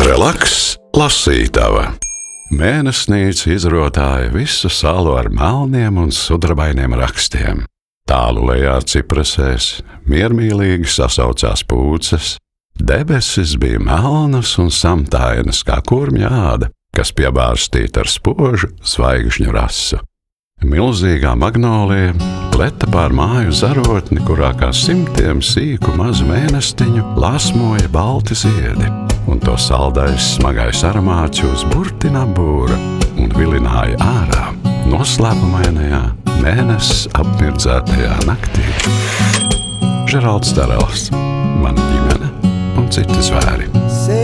Relaks lasītava. Mēnesnīca izrotāja visu salu ar melniem un sudrabainiem rakstiem. Tālu lejā ciprasēs miermīlīgi sasaucās pūces. Debesis bija melnas un samtainas kā kurmja āda, kas piebārstīta ar spožu zvaigžņu rasu. Milzīgā magnolija pleta pār māju zarotni, kurā kā simtiem sīku mazu mēnestiņu lasmoja balti ziedi, un to saldais smagais aromāts jūs burtina būra un vilināja ārā noslēpumainajā mēnesis apmirdzētajā naktī. Žeralds Darels, mana ģimene un citi zvēri.